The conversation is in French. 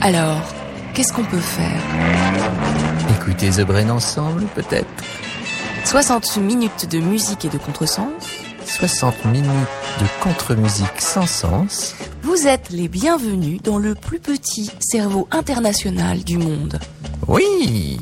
Alors, qu'est-ce qu'on peut faire? Écoutez The Brain ensemble, peut-être? 60 minutes de musique et de contresens. 60 minutes de contre-musique sans sens. Vous êtes les bienvenus dans le plus petit cerveau international du monde. Oui!